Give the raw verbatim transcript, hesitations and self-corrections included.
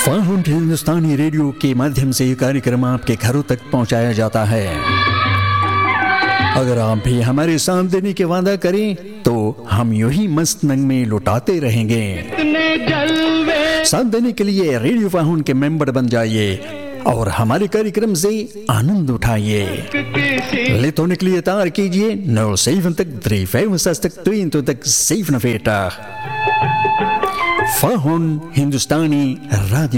फाहुन हिंदुस्तानी radio के माध्यम से ये कार्यक्रम आपके घरों तक पहुंचाया जाता है। अगर आप भी हमारे साथ देने के वादा करें तो हम यूं ही मस्त नंग में लुटाते रहेंगे। साथ देने के लिए रेडियो फाहुन के मेंबर बन जाइए और हमारे कार्यक्रम से आनंद उठाइए। लेत होने के लिए तार कीजिए नौ सेवन तक थ्री फाइव तक ट्वीन तो तक सेवन फेटा फाहुन हिंदुस्तानी radio